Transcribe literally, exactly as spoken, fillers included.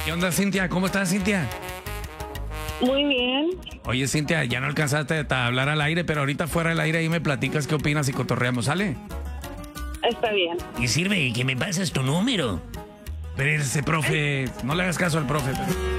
¿Qué onda, Cintia? ¿Cómo estás, Cintia? Muy bien. Oye, Cintia, ya no alcanzaste a hablar al aire, pero ahorita fuera del aire ahí me platicas qué opinas y cotorreamos, ¿sale? Está bien. Y sirve que me pases tu número. Pero ese profe, no le hagas caso al profe. Pero...